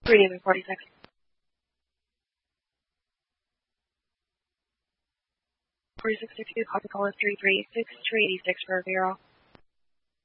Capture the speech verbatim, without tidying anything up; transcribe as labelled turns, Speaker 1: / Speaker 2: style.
Speaker 1: three David forty-six. forty-six sixty, Coca-Cola three three six three eighty-six for Vero.